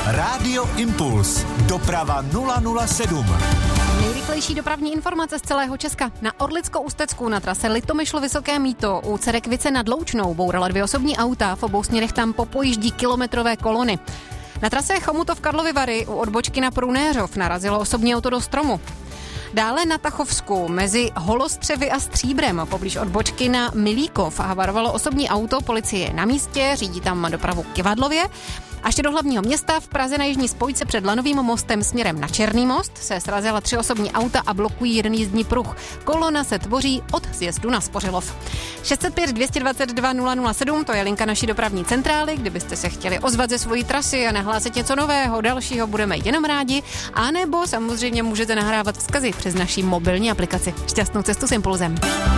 Rádio Impuls. Doprava 007. Nejrychlejší dopravní informace z celého Česka. Na Orlicko-Ústecku na trase Litomyšl-Vysoké Mýto u Cerekvice nad Loučnou bourala 2 osobní auta, v obou směrech tam popojíždí kilometrové kolony. Na trase Chomutov-Karlovy Vary u odbočky na Prunéřov narazilo osobní auto do stromu. Dále na Tachovsku mezi Holostřevy a Stříbrem poblíž odbočky na Milíkov havarovalo osobní auto, policie je na místě, řídí tam dopravu k Kivadlově. A ještě do hlavního města v Praze na jižní spojce před Lanovým mostem směrem na Černý most se srazila 3 osobní auta a blokují jeden jízdní pruh. Kolona se tvoří od sjezdu na Spořilov. 605 222 007, to je linka naší dopravní centrály, kdybyste se chtěli ozvat ze svojí trasy a nahlásit něco nového, dalšího budeme jenom rádi, anebo samozřejmě můžete nahrávat vzkazy přes naší mobilní aplikaci. Šťastnou cestu s Impulzem.